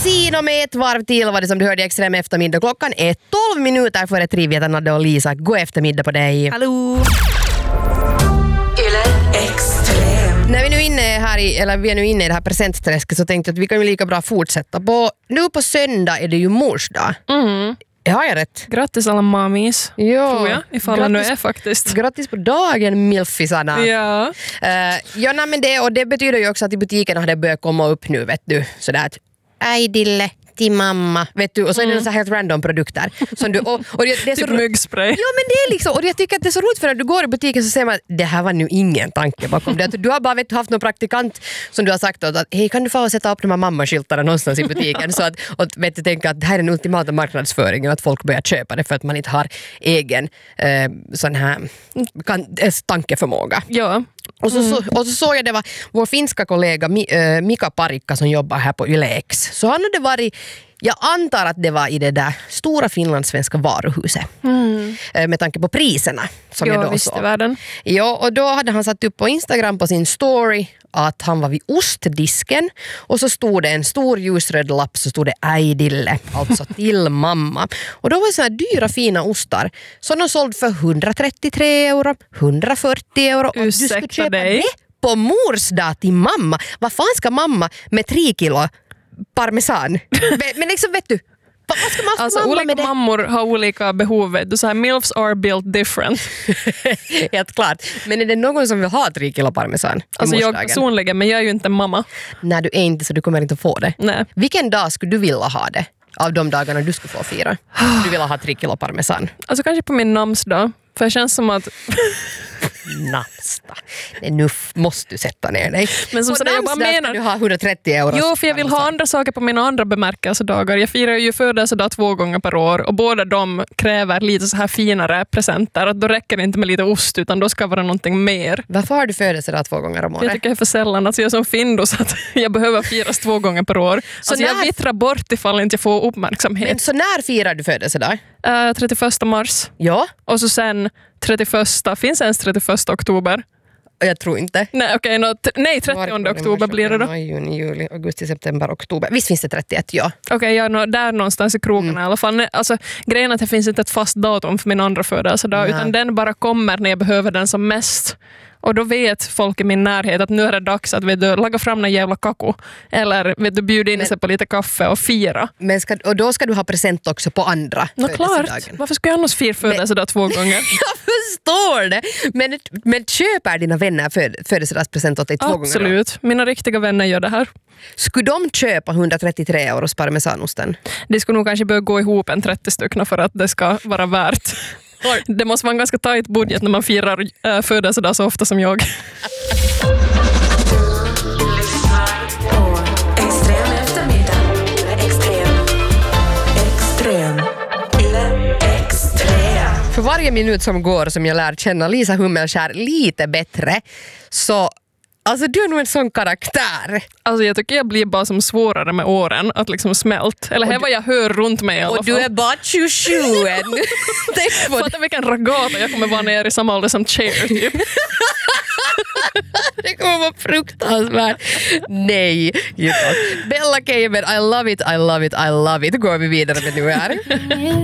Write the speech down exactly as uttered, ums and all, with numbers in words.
Casino med ett varv till var det som du hörde i Extrem eftermiddag. Klockan är tolv minuter före Trivia, Nadde och Lisa. God eftermiddag på dig. Hallå! När vi nu är inne här i, eller vi är nu inne i det här presentträsket så tänkte jag att vi kan ju lika bra fortsätta. På, nu på söndag är det ju morsdag. Mm. Har jag rätt? Grattis alla mamis, ja, tror jag, ifall grattis, det nu är faktiskt. Grattis på dagen, milfisarna. Ja. Uh, ja, nej, men det, och det betyder ju också att i butiken har det börjat komma upp nu, vet du. Sådär att, äjdille till mamma, vet du, och så är det mm. så här helt random produkter som du, och, och det, det är så typ myggspray. Ja, men det är liksom, och jag tycker att det är så roligt för när du går i butiken så ser man att det här var nu ingen tanke bakom det. Du har bara vet, haft någon praktikant som du har sagt åt att hej, kan du få sätta upp de här mammaskyltarna någonstans i butiken så att och, vet du, tänka att det här är den ultimata marknadsföringen, att folk börjar köpa det för att man inte har egen eh, sån här kan, eh, tankeförmåga. Ja. Och så, så, och så såg jag det var vår finska kollega Mika Parikka som jobbar här på Yle X. Så han hade varit, jag antar att det var i det där stora finlandssvenska varuhuset. Mm. Med tanke på priserna som jo, jag då visst såg. Världen. Ja, och då hade han satt upp på Instagram på sin story att han var vid ostdisken och så stod det en stor ljusröd lapp så stod det äjdille, alltså till mamma. Och då var det såna här dyra fina ostar som de sålde för hundratrettiotre euro, hundrafyrtio euro. Och du skulle köpa dig. det på mors dag till mamma. Vad fan ska mamma med tre kilo parmesan? Men liksom vet du, vad ska man alltså mamma olika med det? mammor har olika behov. Du så här, milfs are built different. Helt klart. Men är det någon som vill ha tre kilo parmesan? Alltså jag personligen, men jag är ju inte mamma. Nej, du är inte så du kommer inte få det. Nej. Vilken dag skulle du vilja ha det? Av de dagarna du skulle få fira. Du vill ha tre kilo parmesan. Alltså kanske på min namnsdag. För det känns som att... Namnsdag. Nu måste du sätta ner dig. Men som på sådär, jag bara namnsdag menar... ska du ha hundratrettio euro. Jo, för jag vill ha andra saker på mina andra bemärkelsedagar. Jag firar ju födelsedag två gånger per år och båda de kräver lite så här finare presenter. Att då räcker det inte med lite ost utan då ska vara någonting mer. Varför har du födelsedag två gånger om året? Jag tycker det är för sällan. Alltså jag är som Findus att jag behöver firas två gånger per år. Så alltså när... jag vittrar bort ifall inte jag får uppmärksamhet. Men så när firar du födelsedag? Uh, trettioförsta mars. Ja. Och så sen trettioförsta, finns ens trettioförsta oktober? Jag tror inte. Nej, okej, okay, no, t- nej trettionde oktober blir det då. Maj, juni, juli, augusti, september, oktober. Visst finns det trettioett, ja. Okej, okay, ja, no, där någonstans i krokarna mm. i alla fall. Nej, alltså, grejen är att det finns inte ett fast datum för min andra födelsedag, utan den bara kommer när jag behöver den som mest. Och då vet folk i min närhet att nu är det dags att vet du, laga fram en jävla kakao. Eller vet du, bjuda in men, sig på lite kaffe och fira. Men ska, och då ska du ha present också på andra no, klart. Varför ska jag annars fira födelsedag två gånger? Jag förstår det. Men, men köper dina vänner föd, födelsedagspresent åt dig två Absolut. gånger? Absolut. Mina riktiga vänner gör det här. Skulle de köpa hundratrettiotre euros parmesanosten? Det skulle nog kanske börja gå ihop en trettio stycken för att det ska vara värt. Det måste vara en ganska tajt budget när man firar äh, födelsedag så ofta som jag. För varje minut som går som jag lär känna Lisa Hummelskär lite bättre så alltså du är nog en sån karaktär. Alltså jag tycker jag blir bara som svårare med åren att liksom smält. Eller här vad jag hör runt mig i alla och fall. Och du är bara tjugosju än. Fatta vilken ragata jag kommer vara när jag är i samma ålder som Cher typ. Det kommer vara fruktansvärt. Nej. Bella Kamen, I love it, I love it, I love it. Går vi vidare med nu här.